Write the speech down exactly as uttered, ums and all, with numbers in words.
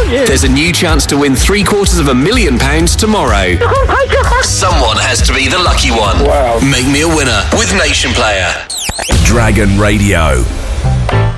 you. There's a new chance to win three quarters of a million pounds tomorrow. Someone has to be the lucky one. Wow. Make me a winner with Nation Player. Dragon Radio.